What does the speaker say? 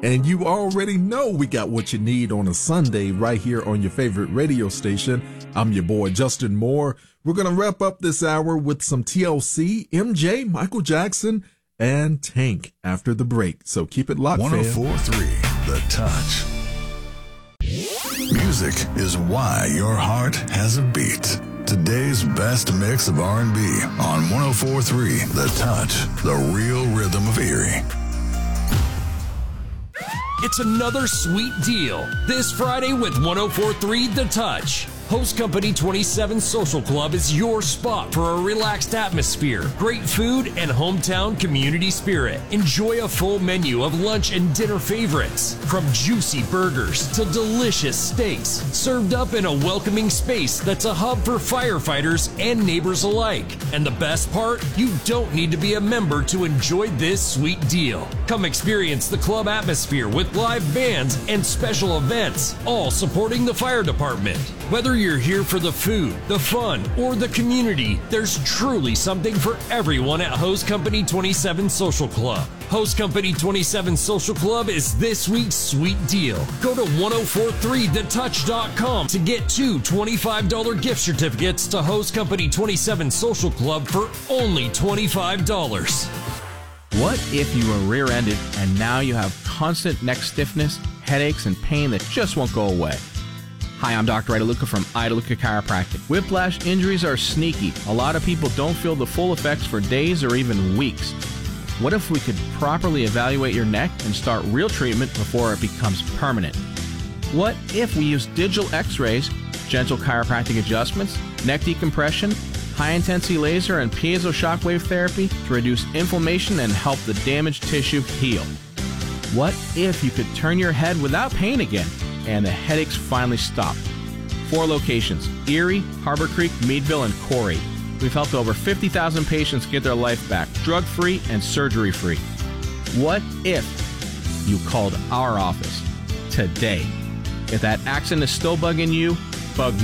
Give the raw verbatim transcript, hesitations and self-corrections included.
And you already know we got what you need on a Sunday right here on your favorite radio station. I'm your boy, Justin Moore. We're going to wrap up this hour with some T L C, M J, Michael Jackson, and Tank after the break. So keep it locked, fam. one oh four point three The Touch. Music is why your heart has a beat. Today's best mix of R and B on one oh four point three The Touch, the real rhythm of Erie. It's another sweet deal this Friday with one oh four point three The Touch. Host Company twenty-seven Social Club is your spot for a relaxed atmosphere, great food, and hometown community spirit. Enjoy a full menu of lunch and dinner favorites, from juicy burgers to delicious steaks, served up in a welcoming space that's a hub for firefighters and neighbors alike. And the best part? You don't need to be a member to enjoy this sweet deal. Come experience the club atmosphere with live bands and special events, all supporting the fire department. Whether you're here for the food, the fun, or the community, there's truly something for everyone at Host Company twenty-seven Social Club. Host Company twenty-seven Social Club is this week's sweet deal. Go to one oh four point three the touch dot com to get two twenty-five dollars gift certificates to Host Company twenty-seven Social Club for only twenty-five dollars. What if you were rear-ended and now you have constant neck stiffness, headaches, and pain that just won't go away? Hi, I'm Doctor Idaluka from Idaluka Chiropractic. Whiplash injuries are sneaky. A lot of people don't feel the full effects for days or even weeks. What if we could properly evaluate your neck and start real treatment before it becomes permanent? What if we use digital x-rays, gentle chiropractic adjustments, neck decompression, high-intensity laser, and piezo shockwave therapy to reduce inflammation and help the damaged tissue heal? What if you could turn your head without pain again and the headaches finally stop? Four locations: Erie, Harbor Creek, Meadville, and Corey. We've helped over fifty thousand patients get their life back, drug-free and surgery-free. What if you called our office today? If that accident is still bugging you, bug